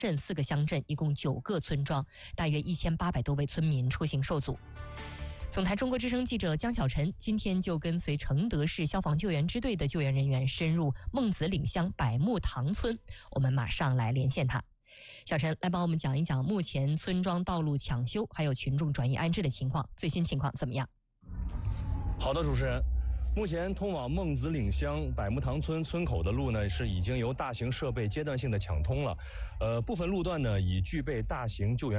镇4个乡镇，一共9个村庄，大约1800多位村民出行受阻。总台中国之声记者江小晨今天就跟随承德市消防救援支队的救援人员深入孟子岭乡百木塘村，我们马上来连线他。小陈来帮我们讲一讲目前村庄道路抢修还有群众转移安置的情况，最新情况怎么样？ 好的，主持人。目前通往孟子岭乡百木塘村村口的路呢，是已经由大型设备阶段性的抢通了。部分路段呢已具备大型救援